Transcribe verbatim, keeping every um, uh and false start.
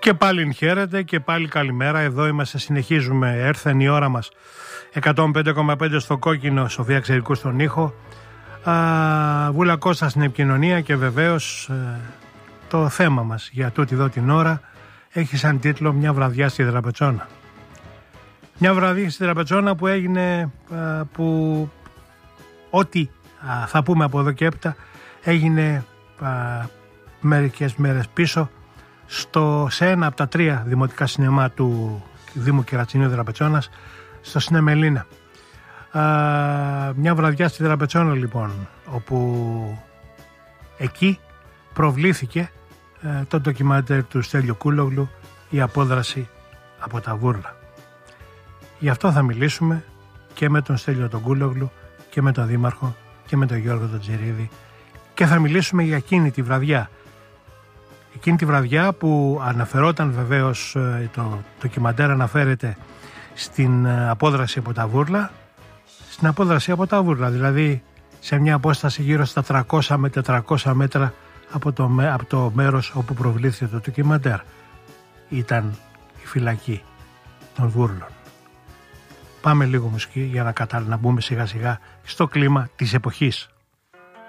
Και πάλι χαίρετε και πάλι καλημέρα. Εδώ είμαστε, συνεχίζουμε. Έρθεν η ώρα μας. εκατόν πέντε κόμμα πέντε στο κόκκινο, Σοφία Ξερικού στον ήχο. Α, Βούλα Κώστα στην επικοινωνία και βεβαίως ε, το θέμα μας για τούτη εδώ την ώρα έχει σαν τίτλο «Μια βραδιά στη Δραπετσόνα». Μια βραδιά στη Δραπετσόνα που έγινε, ε, που ό,τι α, θα πούμε από εδώ και έπειτα έγινε α, μερικές μέρες πίσω στο, σε ένα από τα τρία δημοτικά σινεμά του Δήμου Κερατσινίου Δραπετσόνας, στο Σινεμελίνα. Α, μια βραδιά στη Δραπετσόνα λοιπόν, όπου εκεί προβλήθηκε ε, το ντοκιμαντέρ του Στέλιου Κούλογλου, «Η απόδραση από τα βούρλα». Γι' αυτό θα μιλήσουμε και με τον Στέλιο τον Κούλογλου και με τον Δήμαρχο και με τον Γιώργο τον Τζιρίδη, και θα μιλήσουμε για εκείνη τη βραδιά. Εκείνη τη βραδιά που αναφερόταν βεβαίως, το ντοκιμαντέρ αναφέρεται στην απόδραση από τα βούρλα, στην απόδραση από τα βούρλα, δηλαδή σε μια απόσταση γύρω στα τριακόσια με τετρακόσια μέτρα από το, από το μέρος όπου προβλήθηκε το ντοκιμαντέρ. Ήταν η φυλακή των βούρλων. Πάμε λίγο μουσική για να, κατα... να μπούμε σιγά σιγά στο κλίμα της εποχής.